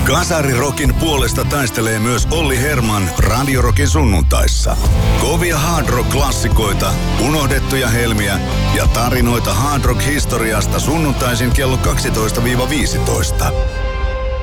Kasarirokin puolesta taistelee myös Olli Herman Radio Rockin sunnuntaissa. Kovia hard rock-klassikoita, unohdettuja helmiä ja tarinoita hard rock-historiasta sunnuntaisin kello 12-15.